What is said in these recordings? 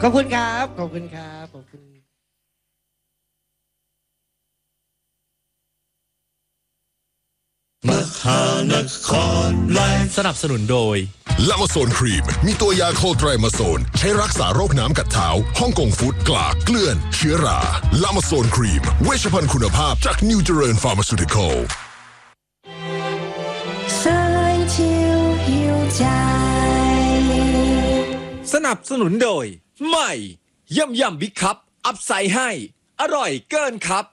ขอบคุณครับขอบคุณครับขอบคุณมหานครไลฟ์สนับสนุนโดยลามาโซนครีมมีตัวยาโคไตรมาโซนใช้รักษาโรคน้ำกัดเท้าฮ่องกงฟุตกลากเกลื่อนเชื้อราลามาโซนครีมเวชภัณฑ์คุณภาพจากนิวเจริญฟาร์มาซูติคอลสนับสนุนโดยใหม่ยำบิ๊กคัพอัพไซด์ให้อร่อยเกินครับ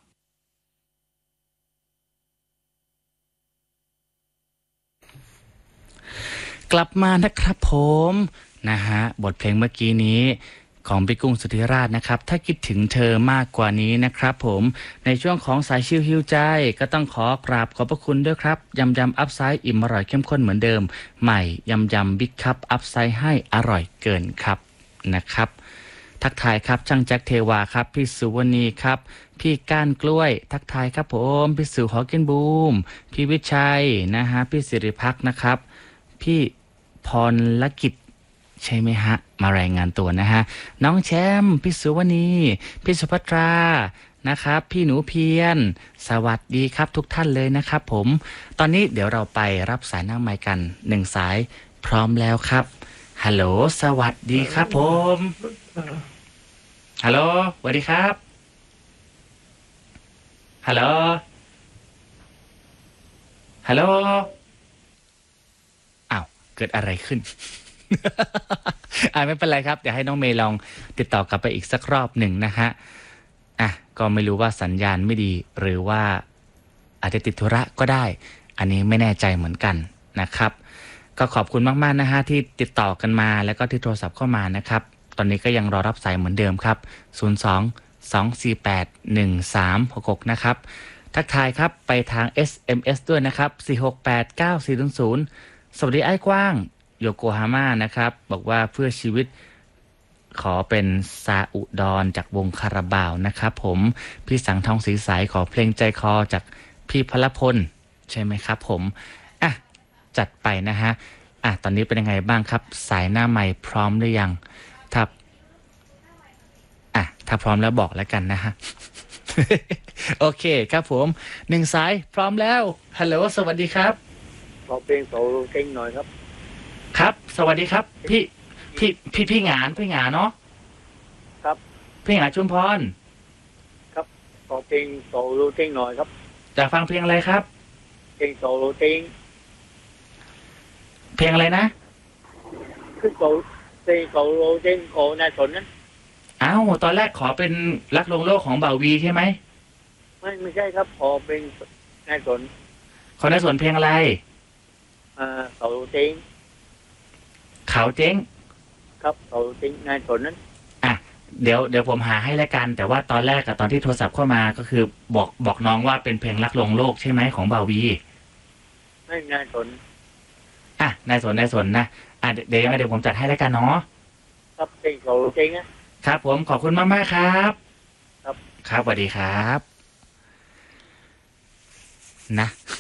กลับมานะครับผมนะฮะบทเพลงเมื่อกี้นี้ของพี่กุ้งสุธิราชนะครับถ้าคิดถึงเธอมากกว่านี้นะครับผมในช่วงของสายชิลฮิวใจก็ต้องขอกราบขอบพระคุณด้วยครับยำอัพไซด์อิ่มอร่อยเข้มข้นเหมือนเดิมใหม่ยำบิ๊กคัพอัพไซด์ให้อร่อยเกินครับนะครับทักทายครับช่างแจ็คเทวาครับพี่สุวรรณีครับพี่ก้านกล้วยทักทายครับผมพี่สุฮอกินบูมพี่วิชัยนะฮะพี่สิริพักษ์นะครับพี่พรลกิจใช่ไหมฮะมารายงานตัวนะฮะน้องแชมป์พี่สุวรรณีพี่สุภัทรานะครับพี่หนูเพียรสวัสดีครับทุกท่านเลยนะครับผมตอนนี้เดี๋ยวเราไปรับสายหน้าไมค์กัน1สายพร้อมแล้วครับฮัลโหลสวัสดีครับผมฮัลโหลสวัสดีครับฮัลโหลฮัลโหลอ้าวเกิดอะไรขึ้น ไม่เป็นไรครับเดี๋ยวให้น้องเมย์ลองติดต่อกลับไปอีกสักรอบหนึ่งนะฮะก็ไม่รู้ว่าสัญญาณไม่ดีหรือว่าอาจจะติดธุระก็ได้อันนี้ไม่แน่ใจเหมือนกันนะครับก็ขอบคุณมากๆนะฮะที่ติดต่อกันมาแล้วก็ที่โทรศัพท์เข้ามานะครับตอนนี้ก็ยังรอรับสายเหมือนเดิมครับ02-248-1366นะครับทักทายครับไปทาง SMS ด้วยนะครับ4689400สวัสดีไอ้กว้างโยโกฮาม่านะครับบอกว่าเพื่อชีวิตขอเป็นซาอุดรจากวงคาราบาวนะครับผมพี่สังทองศรีสายขอเพลงใจคอจากพี่พลพลใช่ไหมครับผมจัดไปนะฮะตอนนี้เป็นยังไงบ้างครับสายหน้าใหม่พร้อมหรือยังถ้าพร้อมแล้วบอกแล้วกันนะฮะ โอเคครับผม1สายพร้อมแล้วฮัลโหลสวัสดีครับขอเพลงโซโลเก่งหน่อยครับครับสวัสดีครับพี่หงาเนาะครับพี่หงาชุมพรครับขอเพลงโซโลเก่งหน่อยครับจะฟังเพลงอะไรครับเพลงโซโลเก่งเพลงอะไรนะคือเพลงโซโลเก่งของนายสนนั้นตอนแรกขอเป็นรักลวงโลกของบ่าววีใช่ไหมไม่ใช่ครับขอเป็นนายสนขอนายสนเพลงอะไรโซโลเก่งขาวเจ๊งครับโซโลเก่งนายสนนั้นเดี๋ยวผมหาให้แล้วกันแต่ว่าตอนแรกกับตอนที่โทรศัพท์เข้ามาก็คือบอกน้องว่าเป็นเพลงรักลวงโลกใช่ไหมของบ่าววีไม่นายสนนายสนนะเดี๋ยวผมจัดให้แล้วกันเนาะครับเพลงโซโลเก่งนะครับผมขอบคุณมากครับครับครับสวัสดีครับนะ